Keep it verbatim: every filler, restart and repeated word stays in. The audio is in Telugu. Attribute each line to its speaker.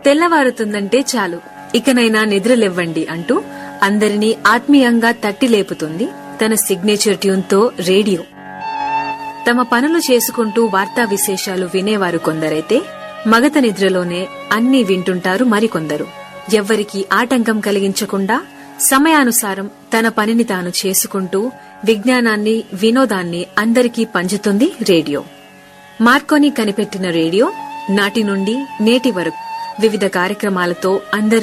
Speaker 1: తెల్లవారుతుందంటే చాలు ఇకనైనా నిద్రలేవ్వండి అంటూ అందరినీ ఆత్మీయంగా తట్టి లేపుతుంది తన సిగ్నేచర్ ట్యూన్తో రేడియో. తమ పనులు చేసుకుంటూ వార్తా విశేషాలు వినేవారు కొందరైతే మగత నిద్రలోనే అన్నీ వింటుంటారు మరికొందరు. ఎవ్వరికీ ఆటంకం కలిగించకుండా సమయానుసారం తన పనిని తాను చేసుకుంటూ విజ్ఞానాన్ని వినోదాన్ని అందరికీ పంచుతుంది రేడియో. మార్కోని కనిపెట్టిన రేడియో నాటి నుండి నేటి వరకు వివిధ కార్యక్రమాలతో అందరి